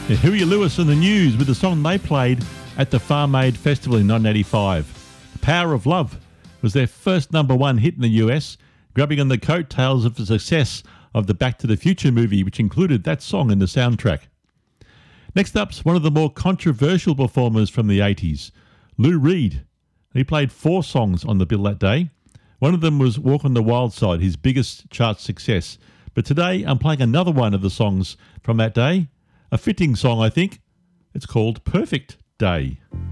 Huey Lewis and the News with the song they played at the Farm Aid Festival in 1985. The Power of Love was their first number one hit in the US, grabbing on the coattails of the success of the Back to the Future movie, which included that song in the soundtrack. Next up's one of the more controversial performers from the 80s, Lou Reed. He played 4 songs on the bill that day. One of them was Walk on the Wild Side, his biggest chart success. But today I'm playing another one of the songs from that day. A fitting song, I think. It's called Perfect Day.